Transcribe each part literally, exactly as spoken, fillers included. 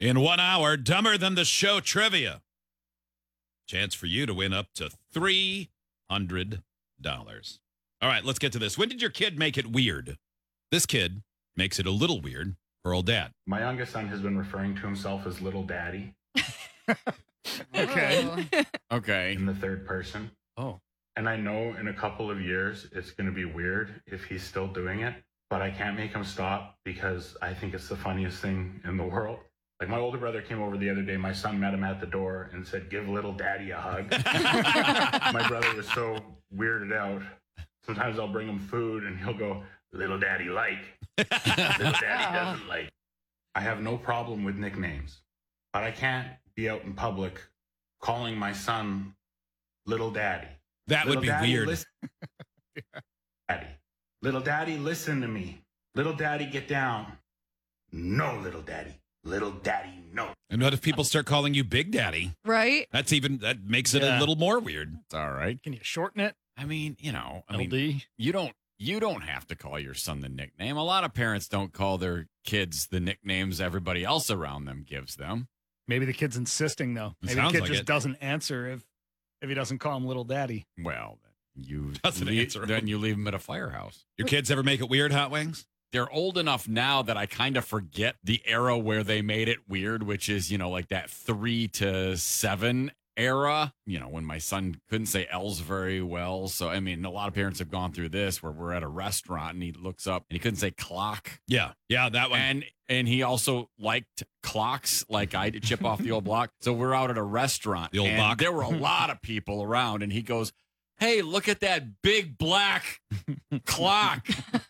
In one hour, Dumber Than the Show trivia. Chance for you to win up to three hundred dollars. All right, let's get to this. When did your kid make it weird? This kid makes it a little weird for old dad. My youngest son has been referring to himself as Little Daddy. Okay. Okay. In the third person. Oh. And I know in a couple of years it's going to be weird if he's still doing it, but I can't make him stop because I think it's the funniest thing in the world. Like my older brother came over the other day, my son met him at the door and said, "Give Little Daddy a hug." My brother was so weirded out. Sometimes I'll bring him food and he'll go, "Little Daddy like." Little Daddy doesn't like. I have no problem with nicknames, but I can't be out in public calling my son Little Daddy. That Little would be Daddy, weird. Listen- Daddy. Little Daddy, listen to me. Little Daddy, get down. No, Little Daddy. Little Daddy, no. And what if people start calling you Big Daddy? Right? That's even, that makes it Yeah. a little more weird. It's all right. Can you shorten it? I mean, you know, I L mean, D? you don't you don't have to call your son the nickname. A lot of parents don't call their kids the nicknames everybody else around them gives them. Maybe the kid's insisting, though. It Maybe the sounds kid like just it. doesn't answer if if he doesn't call him Little Daddy. Well, then you Doesn't leave, answer 'em. then you leave them at a firehouse. Your kids ever make it weird, Hot Wings? They're old enough now that I kind of forget the era where they made it weird, which is, you know, like that three to seven era, you know, when my son couldn't say L's very well. So, I mean, a lot of parents have gone through this where we're at a restaurant and he looks up and he couldn't say clock. Yeah. Yeah, that one. And and he also liked clocks like I did, chip off the old block. So we're out at a restaurant. The old and block. There were a lot of people around and he goes, "Hey, look at that big black clock."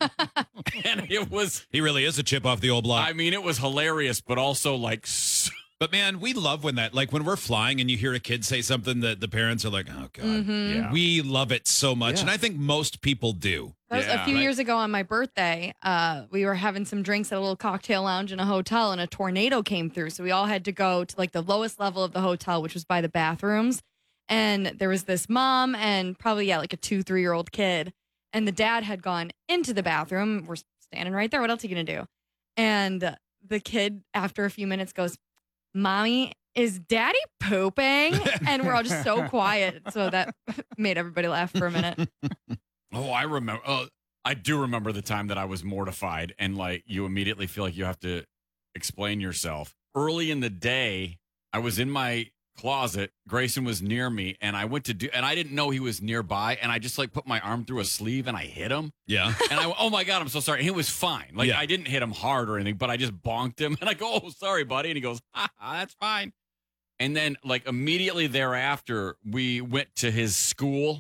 And it was, He really is a chip off the old block. I mean, it was hilarious, but also like, so But man, we love when that, like when we're flying and you hear a kid say something that the parents are like, "Oh God." Mhm. yeah. We love it so much. Yeah. And I think most people do. That was Yeah, a few right. years ago on my birthday. Uh, we were having some drinks at a little cocktail lounge in a hotel, and a tornado came through. So we all had to go to like the lowest level of the hotel, which was by the bathrooms. And there was this mom and probably yeah, like a two, three year old kid, and the dad had gone into the bathroom. We're standing right there. What else are you gonna do? And the kid, after a few minutes, goes, "Mommy, is Daddy pooping?" And we're all just so quiet. So that made everybody laugh for a minute. Oh, I remember. Oh, I do remember the time that I was mortified and like you immediately feel like you have to explain yourself. Early in the day, I was in my closet. Grayson was near me and I went to do, and I didn't know he was nearby. And I just like put my arm through a sleeve and I hit him. Yeah. And I went, "Oh my God, I'm so sorry." He was fine. Like Yeah. I didn't hit him hard or anything, but I just bonked him. And I go, "Oh, sorry, buddy." And he goes, "Ha, ha, that's fine." And then like immediately thereafter, we went to his school.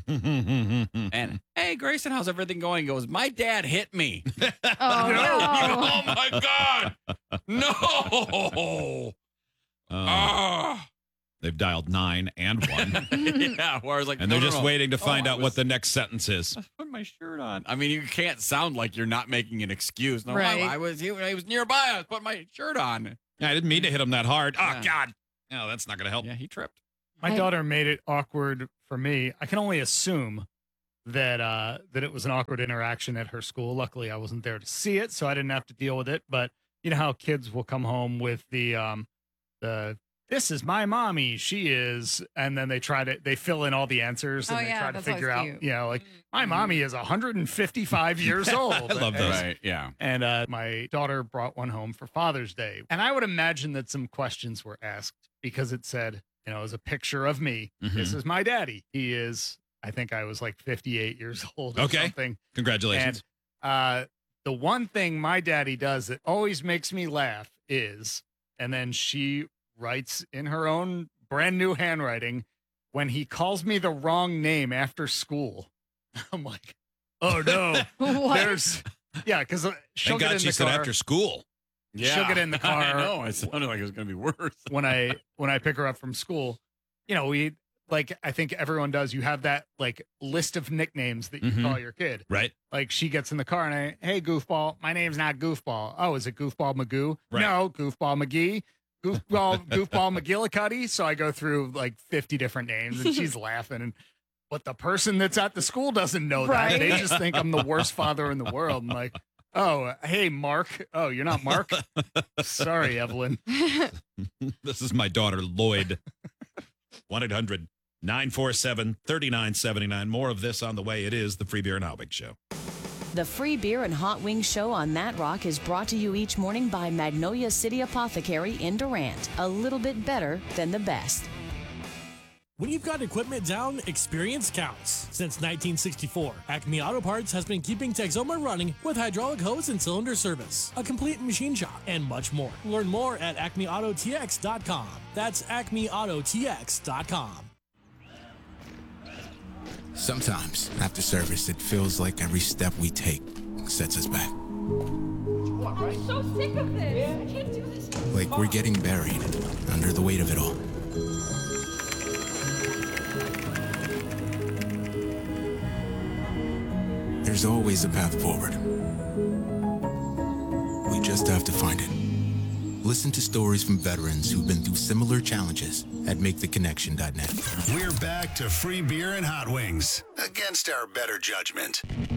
And "Hey, Grayson, how's everything going?" He goes, "My dad hit me." Oh, You go, no. "Oh my God, no!" Oh, Ah. they've dialed nine and one. Yeah, where I was like, And they're "No, no, just no. waiting to Oh, find I out was- what the next sentence is. I was putting my shirt on. I mean, you can't sound like you're not making an excuse. No, Right. I, I was he, he was nearby. I was putting my shirt on. Yeah, I didn't mean to hit him that hard. Oh, Yeah. God. No, that's not going to help. Yeah, he tripped. My I- daughter made it awkward for me. I can only assume that uh, that it was an awkward interaction at her school. Luckily, I wasn't there to see it, so I didn't have to deal with it. But you know how kids will come home with the um, the "This is my mommy, she is," and then they try to they fill in all the answers and Oh, they yeah, try to that's figure always out, cute. you know, like my mommy is one hundred fifty-five years old. I love And- those. Right? Yeah. And uh, my daughter brought one home for Father's Day. And I would imagine that some questions were asked because it said, you know, it was a picture of me. This Mhm. is my daddy. He is, I think I was like fifty-eight years old or Okay. something. Congratulations. And uh, the one thing my daddy does that always makes me laugh is, and then she writes in her own brand new handwriting, when he calls me the wrong name after school. I'm like, oh no. What? There's, yeah, because she'll Thank get God in she the said car after school. Yeah. She'll get in the car. I know. It sounded like it was going to be worse. when I when I pick her up from school. You know, we like I think everyone does. You have that like list of nicknames that you Mhm. call your kid. Right? Like she gets in the car and I, "Hey, goofball, my name's not Goofball." "Oh, is it Goofball Magoo?" Right. "No, Goofball McGee." Goofball, Goofball McGillicuddy. So I go through like fifty different names and she's laughing. And but the person that's at the school doesn't know Right. that. They just think I'm the worst father in the world. I'm like, Oh, uh, hey, Mark. Oh, you're not Mark? Sorry, Evelyn. This is my daughter, Lloyd. one eight hundred nine four seven three nine seven nine. More of this on the way. It is the Free Beer and Hot Wings Show. The Free Beer and Hot Wings Show on That Rock is brought to you each morning by Magnolia City Apothecary in Durant. A little bit better than the best. When you've got equipment down, experience counts. Since nineteen sixty-four, Acme Auto Parts has been keeping Texoma running with hydraulic hose and cylinder service, a complete machine shop, and much more. Learn more at acme auto t x dot com. That's acme auto t x dot com. Sometimes, after service, it feels like every step we take sets us back. I'm so sick of this. I can't do this. Like we're getting buried under the weight of it all. There's always a path forward. We just have to find it. Listen to stories from veterans who've been through similar challenges at make the connection dot net. We're back to Free Beer and Hot Wings against our better judgment.